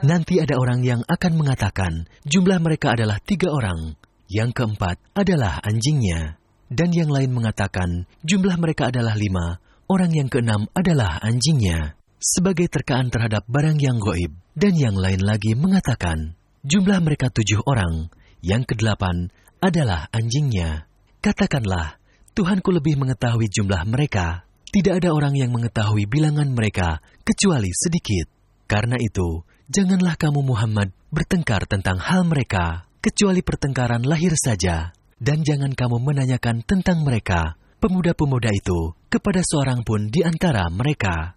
Nanti ada orang yang akan mengatakan jumlah mereka adalah 3 orang. Yang keempat adalah anjingnya. Dan yang lain mengatakan jumlah mereka adalah 5. Orang yang keenam adalah anjingnya. Sebagai terkaan terhadap barang yang gaib. Dan yang lain lagi mengatakan jumlah mereka 7 orang. Yang ke-8 adalah anjingnya. Katakanlah, Tuhanku lebih mengetahui jumlah mereka. Tidak ada orang yang mengetahui bilangan mereka, kecuali sedikit. Karena itu, janganlah kamu Muhammad bertengkar tentang hal mereka, kecuali pertengkaran lahir saja. Dan jangan kamu menanyakan tentang mereka, pemuda-pemuda itu, kepada seorang pun di antara mereka.